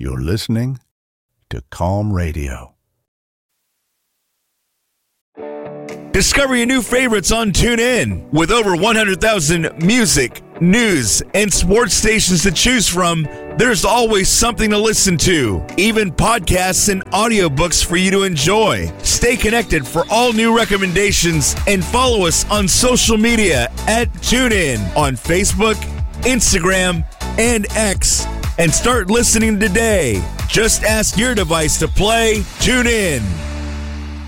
You're listening to Calm Radio. Discover your new favorites on TuneIn. With over 100,000 music, news, and sports stations to choose from, there's always something to listen to. Even podcasts and audiobooks for you to enjoy. Stay connected for all new recommendations and follow us on social media at TuneIn on Facebook, Instagram, and X. And start listening today. Just ask your device to play TuneIn.